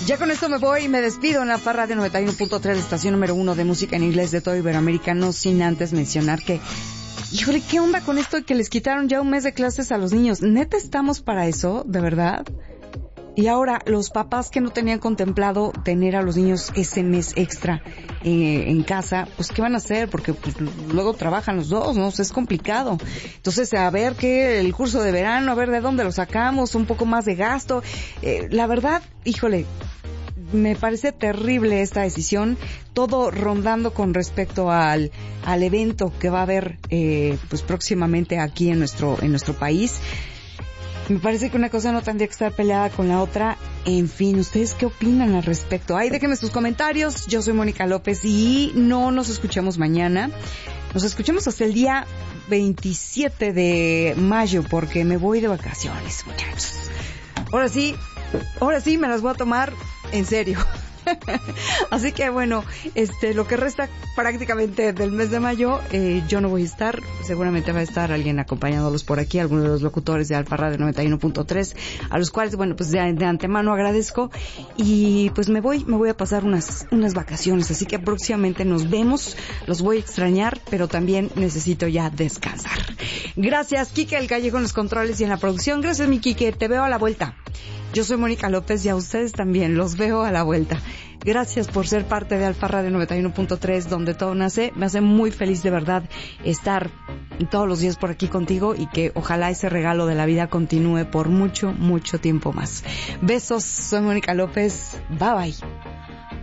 Ya con esto me voy y me despido en la Farra de 91.3, estación número 1 de música en inglés de todo Iberoamérica, no sin antes mencionar que, híjole, ¿qué onda con esto de que les quitaron ya un mes de clases a los niños? ¿Neta estamos para eso? ¿De verdad? Y ahora, los papás que no tenían contemplado tener a los niños ese mes extra en casa, pues ¿qué van a hacer? Porque pues luego trabajan los dos, ¿no? O sea, es complicado. Entonces, a ver qué el curso de verano, a ver de dónde lo sacamos, un poco más de gasto. La verdad, híjole, me parece terrible esta decisión, todo rondando con respecto al evento que va a haber pues próximamente aquí en nuestro país. Me parece que una cosa no tendría que estar peleada con la otra. En fin, ¿ustedes qué opinan al respecto? Ay, déjenme sus comentarios. Yo soy Mónica López y no nos escuchamos mañana. Nos escuchamos hasta el día 27 de mayo porque me voy de vacaciones, muchachos. Ahora sí me las voy a tomar en serio. Así que bueno, lo que resta prácticamente del mes de mayo, yo no voy a estar, seguramente va a estar alguien acompañándolos por aquí, algunos de los locutores de Alfa Radio 91.3, a los cuales, bueno, pues de antemano agradezco, y pues me voy a pasar unas vacaciones, así que próximamente nos vemos, los voy a extrañar, pero también necesito ya descansar. Gracias, Quique El Gallego en los controles y en la producción. Gracias, mi Quique, te veo a la vuelta. Yo soy Mónica López y a ustedes también los veo a la vuelta. Gracias por ser parte de Alfa Radio 91.3, donde todo nace. Me hace muy feliz de verdad estar todos los días por aquí contigo y que ojalá ese regalo de la vida continúe por mucho, mucho tiempo más. Besos, soy Mónica López. Bye bye.